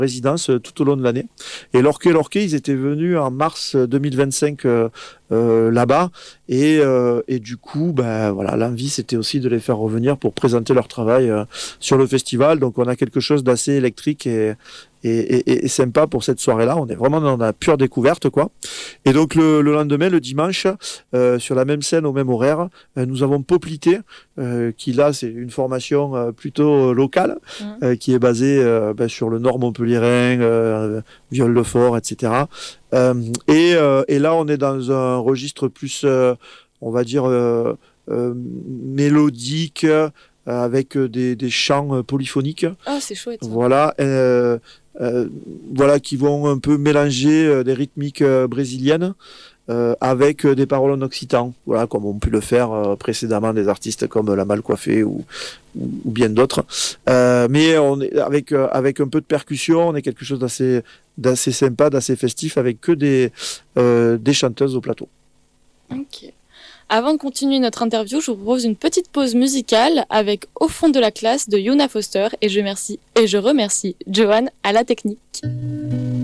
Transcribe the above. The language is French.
résidence tout au long de l'année. Et Lorquet, ils étaient venus en mars 2025 là-bas. Et du coup, ben, voilà, l'envie, c'était aussi de les faire revenir pour présenter leur travail sur le festival. Donc, on a quelque chose d'assez électrique et sympa pour cette soirée-là. On est vraiment dans la pure découverte, quoi. Et donc, le lendemain, le dimanche, sur la même scène, au même horaire, nous avons Poplité, qui là, c'est une formation plutôt locale, qui est basée sur le nord montpelliérain, Viol-le-Fort, etc. Et là, on est dans un registre plus, on va dire, mélodique, avec des chants polyphoniques. Ah, c'est chouette. Ça. Voilà, voilà, qui vont un peu mélanger des rythmiques brésiliennes avec des paroles en occitan. Voilà, comme on pu le faire précédemment des artistes comme La Malcoiffée ou bien d'autres. Mais on est avec un peu de percussion, on est quelque chose d'assez sympa, d'assez festif, avec que des chanteuses au plateau. Ok. Avant de continuer notre interview, je vous propose une petite pause musicale avec Au fond de la classe de Yuna Foster et je remercie Johan à la technique.